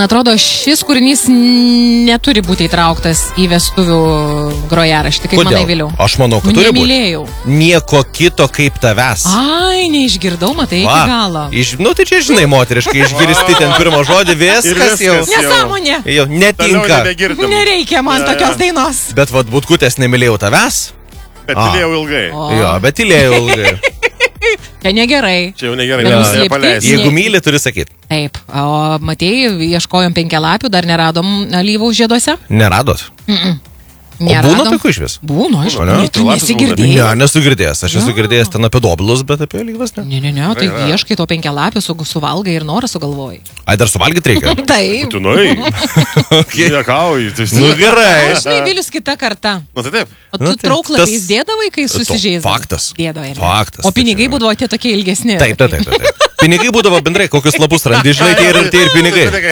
atrodo, šis kūrinys neturi būti įtrauktas į vestuvių grojaraštį, kaip manai vėliau. Aš manau, kad turi būti. Nemylėjau. Nieko kito kaip tavęs. Ai, neišgirdau, matai iki galo. Nu tai čia žinai, moteriškai išgirsti ten pirmą žodį, viskas jau. Nesąmonė. Jau netinka. Nereikia man tokios dainos. Bet vat Butkutės nemylėjau tavęs. Bet tylėjau ilgai. Jo, bet tylėjau ilgai. Čia negerai. Čia jau negerai, nepaleis. Jeigu myli, turi sakyti. Taip, o matėjai, ieškojom 5 lapių, dar neradom alyvaus žieduose? Neradot? O būna tokių iš vis? Būna, aišku. Tu nesigirdėjai? Ne, nesu girdėjęs. Aš esu girdėjęs ten apie dobilus, bet apie alyvas ne. Ne, tai ieškai to 5 lapių, suvalgai ir norą sugalvoji. Ai, dar suvalgyti reikia? Taip. Tu nuai. Nekauji. Nu gerai. Aš Vilius kita karta. Nu tai taip. O tu trauklapiais dėdavai, kai susižeisdavai? Faktas. Dėdavai. Faktas. O pinigai būdavo tie tokie ilgesni. Taip. Pinigai būdavo bendrai, kokius lapus randi, žinai, tie ir pinigai.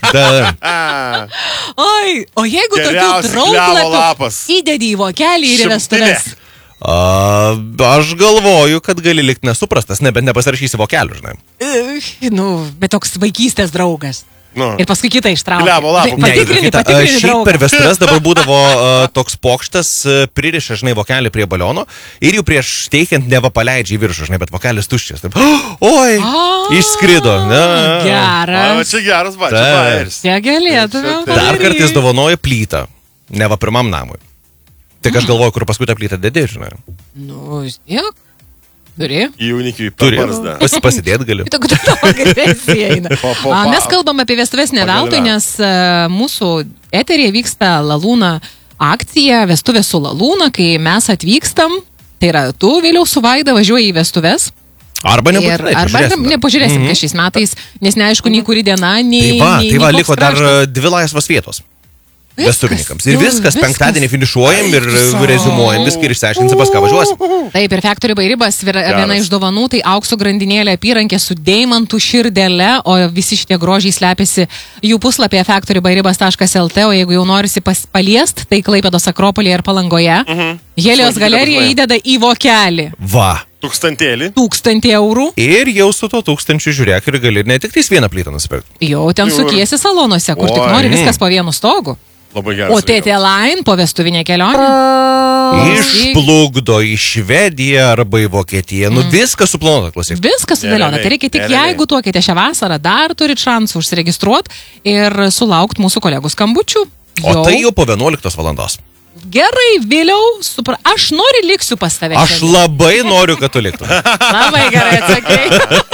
Oi, o jeigu tokių trauklapių įdedi į vokelį ir į vestuves? Aš galvoju, kad gali likti nesuprastas, nebent nepasirašysi vokelių, žinai. Bet toks vaikystės draugas. Ir paskui kitą ištraukti. Klevo lapų. Patikrini Šiaip draugą. per vestuves dabar būdavo toks pokštas, pririša, žinai, vokelį prie baliono ir jau prieš teikiant neva paleidžia į viršų, žinai, bet vokelis tuščias. Taip, oi, išskrido. Geras. Čia geras, va, čia bairis. Čia galėtume. Dar kartais dovanoja plytą, neva pirmam namui. Tik aš galvoju, kur paskui tą plytą dedi, žinai. Nu, tiek. Turi? Jaunikiui per barzdą. Pasidėt gali. Mes kalbam apie vestuves ne veltui, nes mūsų eterėje vyksta Lalūna akcija, vestuvės su Lalūna, kai mes atvykstam, tai yra tu vėliau su Vaida važiuoji į vestuves. Arba nebūtinai. Arba nepažiūrėsim, kas šiais metais, nes neaišku, nei kuri diena, nei Tai va, liko dar 2 laisvos vietos. Vestuvininkams. Ir viskas, penktadienį finišuojam ir rezumuojam viską ir išsiaiškinsim, pas ką važiuosim. Taip, ir Factory by Ribas viena iš dovanų, tai aukso grandinėlė apyrankė su deimantų širdele, o visi šitie grožiai slepiasi jų puslapyje factorybyribas.lt, o jeigu jau norisi paliest, tai Klaipėdos Akropolyje ir Palangoje. Helijos galerija įdeda į vokelį. Va. 1000 eurų. Ir jau su to 1000 žiūrėk ir gali ne tik vieną plytą nusipirkti. Jau ten sukiesi salonuose, kur tik nori, viskas po vienu stogu. O TT Line po vestuvinė kelionė? Išplukdo į Švediją arba į Vokietiją. Nu viskas suplanuota, klausyk. Viskas sudėliota. Tai reikia tik, jeigu tuokite šią vasarą, dar turit šansų užsiregistruoti ir sulaukti mūsų kolegų skambučių. O tai jau po 11 valandos. Gerai, vėliau, aš liksiu pas tave. Aš labai noriu, kad tu liktum. Labai gerai atsakei.